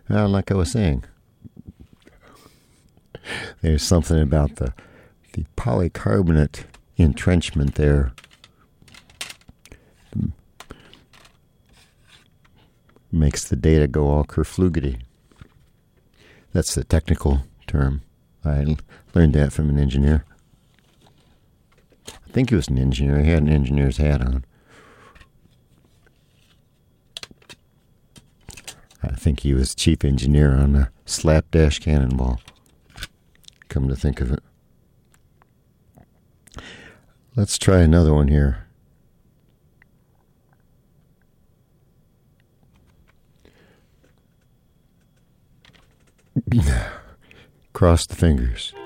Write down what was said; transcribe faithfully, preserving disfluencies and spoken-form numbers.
Uh, like I was saying, there's something about the the polycarbonate entrenchment there. Makes the data go all kerflugity. That's the technical term. I learned that from an engineer. I think he was an engineer. He had an engineer's hat on. I think he was chief engineer on the slapdash cannonball. Come to think of it. Let's try another one here. Cross the fingers.